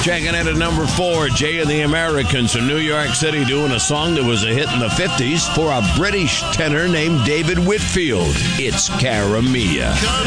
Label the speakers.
Speaker 1: Checking in at number 4, Jay and the Americans in New York City doing a song that was a hit in the 50s for a British tenor named David Whitfield. It's Cara Mia.